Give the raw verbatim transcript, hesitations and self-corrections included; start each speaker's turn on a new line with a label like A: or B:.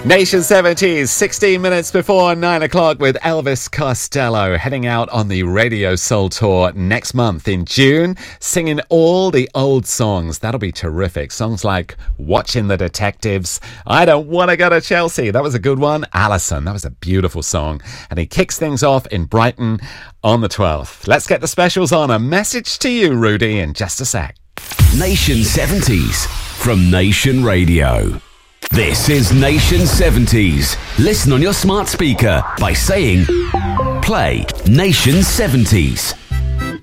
A: Nation seventies, sixteen minutes before nine o'clock with Elvis Costello, heading out on the Radio Soul Tour next month in June, singing all the old songs. That'll be terrific. Songs like Watching the Detectives, I Don't Want to Go to Chelsea. That was a good one. Alison, that was a beautiful song. And he kicks things off in Brighton on the twelfth. Let's get the specials on. A message to you, Rudy, in just a sec.
B: Nation seventies from Nation Radio. This is Nation seventies. Listen on your smart speaker by saying, play Nation seventies.